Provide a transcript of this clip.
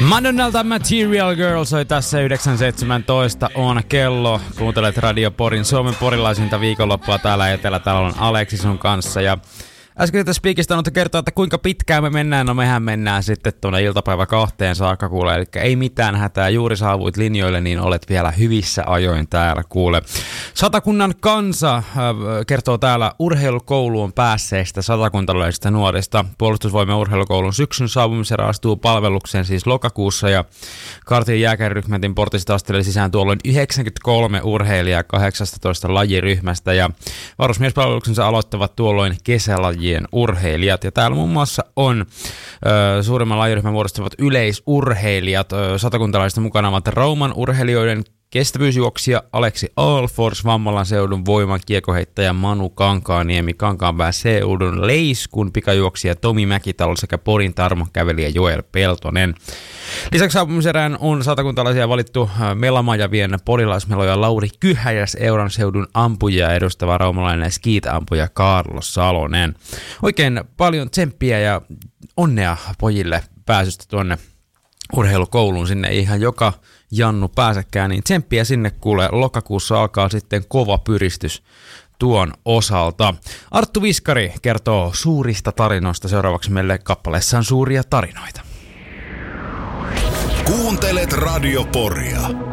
Madonnalta Material Girl soi tässä 9.17 on kello. Kuuntelet Radio Porin Suomen porilaisinta viikonloppua täällä etelä. Täällä on Aleksi sun kanssa ja äsken spiikistä on kertoa, että kuinka pitkään me mennään. No mehän mennään sitten tuonne iltapäivä 2 saakka kuule. Eli ei mitään hätää. Juuri saavuit linjoille, niin olet vielä hyvissä ajoin täällä kuule. Satakunnan kansa kertoo täällä urheilukouluun päässeistä satakuntalaisista nuorista. Puolustusvoimien urheilukoulun syksyn saapumisen astuu palvelukseen siis lokakuussa. Ja Kartin jääkärirykmentin portista asteli sisään tuolloin 93 urheilijaa 18 lajiryhmästä. Ja varusmiespalveluksensa aloittavat tuolloin kesälajien urheilijat. Ja täällä muun muassa on suurimman lajiryhmän muodostavat yleisurheilijat. Satakuntalaisista mukana ovat Rauman urheilijoiden kestävyysjuoksija Aleksi Alfors, Vammalan seudun voimakiekoheittäjä Manu Kankaaniemi, Kankaanpään seudun Leiskun pikajuoksija Tomi Mäkitalo sekä Porin Tarmo-kävelijä Joel Peltonen. Lisäksi saapumiserään on satakuntalaisia valittu melamajavien porilaismeloja Lauri Kyhäjäs, Euran seudun ampujia edustava raumalainen skiit-ampuja Carlos Salonen. Oikein paljon tsemppiä ja onnea pojille pääsystä tuonne urheilukouluun. Sinne ei ihan joka Jannu pääsekään, niin tsemppiä sinne kuule. Lokakuussa alkaa sitten kova pyristys tuon osalta. Arttu Viskari kertoo suurista tarinoista. Seuraavaksi meille kappaleessaan suuria tarinoita. Kuuntelet Radio Poria.